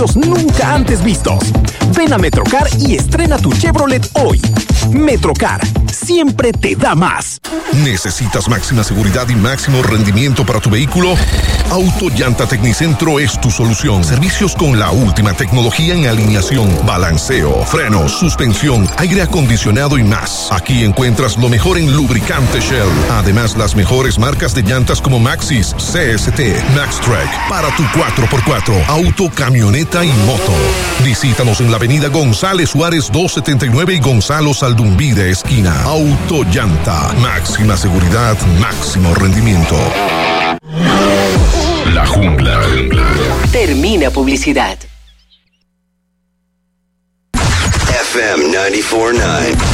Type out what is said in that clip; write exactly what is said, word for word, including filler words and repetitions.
nunca antes vistos. Ven a Metrocar y estrena tu Chevrolet hoy. Metrocar, siempre te da más. ¿Necesitas máxima seguridad y máximo rendimiento para tu vehículo? Autollanta Tecnicentro es tu solución. Servicios con la última tecnología en alineación, balanceo, frenos, suspensión, aire acondicionado y más. Aquí encuentras lo mejor en lubricante Shell. Además, las mejores marcas de llantas como Maxxis, C S T, MaxTrack para tu cuatro por cuatro, auto, camioneta y moto. Visítanos en la avenida González Suárez doscientos setenta y nueve y Gonzalo Saldumbide esquina. Autollanta, máxima seguridad, máximo rendimiento. La jungla. Termina publicidad. F M noventa y cuatro punto nueve